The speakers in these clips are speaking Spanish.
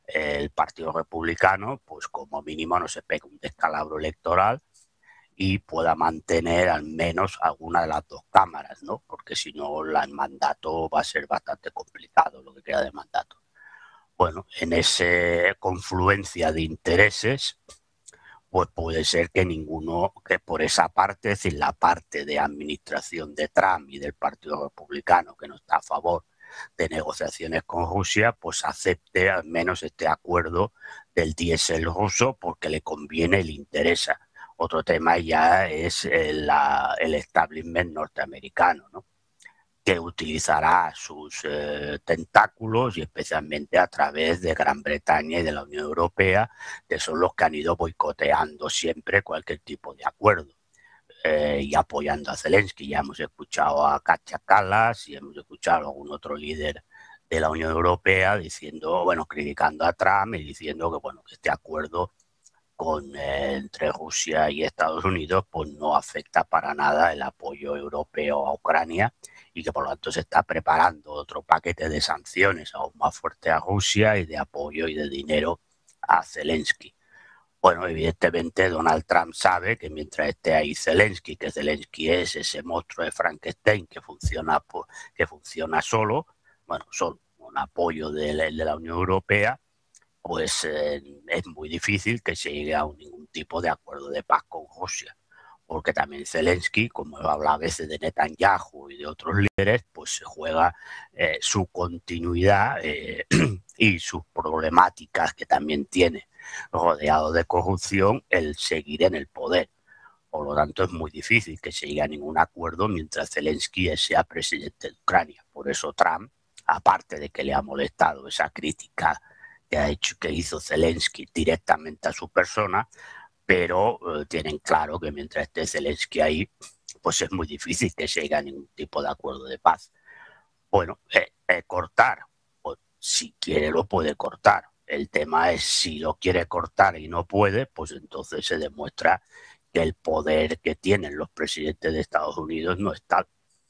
el Partido Republicano, pues como mínimo no se pegue un descalabro electoral y pueda mantener al menos alguna de las dos cámaras, ¿no? Porque si no, el mandato va a ser bastante complicado, lo que queda de mandato. Bueno, en esa confluencia de intereses, pues puede ser que ninguno, que por esa parte, es decir, la parte de administración de Trump y del Partido Republicano, que no está a favor de negociaciones con Rusia, pues acepte al menos este acuerdo del diésel ruso porque le conviene y le interesa. Otro tema ya es el establishment norteamericano, ¿no? Que utilizará sus tentáculos y especialmente a través de Gran Bretaña y de la Unión Europea, que son los que han ido boicoteando siempre cualquier tipo de acuerdo y apoyando a Zelensky. Ya hemos escuchado a Kaja Kallas y hemos escuchado a algún otro líder de la Unión Europea diciendo, bueno, criticando a Trump y diciendo que, bueno, que este acuerdo entre Rusia y Estados Unidos pues no afecta para nada el apoyo europeo a Ucrania y que por lo tanto se está preparando otro paquete de sanciones aún más fuerte a Rusia y de apoyo y de dinero a Zelensky. Bueno, evidentemente Donald Trump sabe que mientras esté ahí Zelensky, que Zelensky es ese monstruo de Frankenstein que funciona solo, bueno, solo con apoyo de la Unión Europea, pues es muy difícil que se llegue a ningún tipo de acuerdo de paz con Rusia. Porque también Zelensky, como habla a veces de Netanyahu y de otros líderes, pues se juega su continuidad y sus problemáticas que también tiene rodeado de corrupción el seguir en el poder. Por lo tanto, es muy difícil que se llegue a ningún acuerdo mientras Zelensky sea presidente de Ucrania. Por eso Trump, aparte de que le ha molestado esa crítica que hizo Zelensky directamente a su persona, pero tienen claro que mientras esté Zelensky ahí, pues es muy difícil que se llegue a ningún tipo de acuerdo de paz. Bueno, cortar, pues si quiere lo puede cortar. El tema es si lo quiere cortar y no puede, pues entonces se demuestra que el poder que tienen los presidentes de Estados Unidos no está.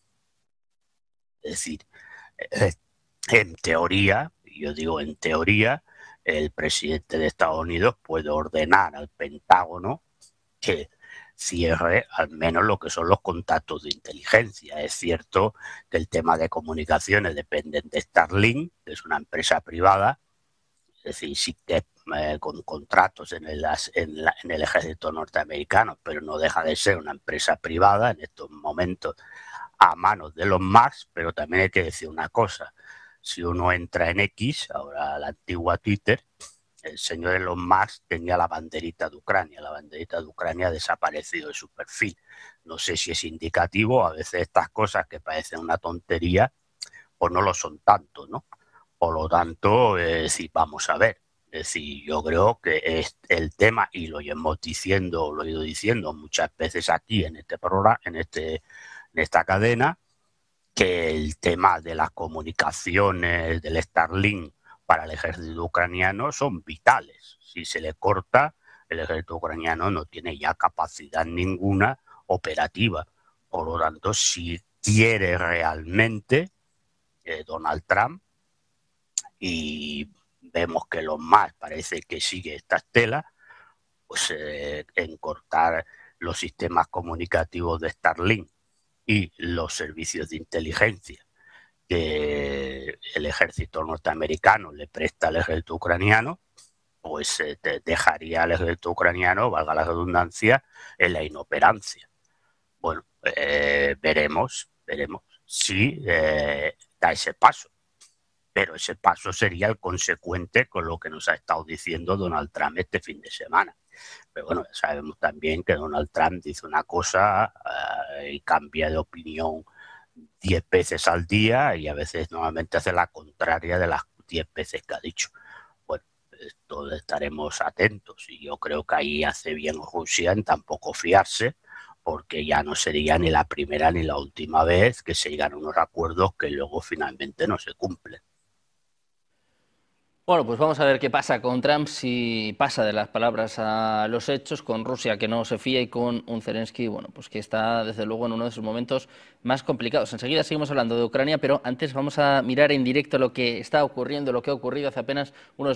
Es decir, en teoría, yo digo en teoría, el presidente de Estados Unidos puede ordenar al Pentágono que cierre al menos lo que son los contactos de inteligencia. Es cierto que el tema de comunicaciones dependen de Starlink, que es una empresa privada, es decir, sí que con contratos en el ejército norteamericano, pero no deja de ser una empresa privada en estos momentos a manos de los Musk. Pero también hay que decir una cosa: si uno entra en X, ahora la antigua Twitter, el señor Elon Musk tenía la banderita de Ucrania. La banderita de Ucrania ha desaparecido de su perfil. No sé si es indicativo, a veces estas cosas que parecen una tontería, pues no lo son tanto, ¿no? Por lo tanto, sí, vamos a ver. Es decir, yo creo que es el tema, y lo hemos diciendo, lo he ido diciendo muchas veces aquí en este programa, en esta cadena, que el tema de las comunicaciones del Starlink para el ejército ucraniano son vitales. Si se le corta, el ejército ucraniano no tiene ya capacidad ninguna operativa. Por lo tanto, si quiere realmente Donald Trump, y vemos que los más parece que sigue esta estela, pues en cortar los sistemas comunicativos de Starlink y los servicios de inteligencia que el ejército norteamericano le presta al ejército ucraniano, pues dejaría al ejército ucraniano, valga la redundancia, en la inoperancia. Bueno, veremos si da ese paso. Pero ese paso sería el consecuente con lo que nos ha estado diciendo Donald Trump este fin de semana. Pero bueno, sabemos también que Donald Trump dice una cosa y cambia de opinión 10 veces al día, y a veces normalmente hace la contraria de las 10 veces que ha dicho. Bueno, esto estaremos atentos, y yo creo que ahí hace bien Rusia en tampoco fiarse, porque ya no sería ni la primera ni la última vez que se llegan a unos acuerdos que luego finalmente no se cumplen. Bueno, pues vamos a ver qué pasa con Trump, si pasa de las palabras a los hechos, con Rusia que no se fía y con un Zelensky, bueno, pues que está desde luego en uno de sus momentos más complicados. Enseguida seguimos hablando de Ucrania, pero antes vamos a mirar en directo lo que está ocurriendo, lo que ha ocurrido hace apenas unos